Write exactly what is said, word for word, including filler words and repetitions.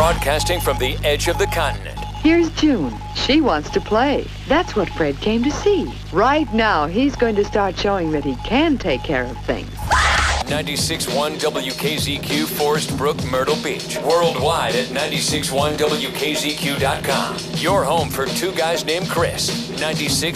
Broadcasting from the edge of the continent. Here's June. She wants to play. That's what Fred came to see. Right now, he's going to start showing that he can take care of things. ninety-six point one W K Z Q, Forest Brook, Myrtle Beach. Worldwide at ninety-six point one W K Z Q dot com. Your home for two guys named Chris. ninety-six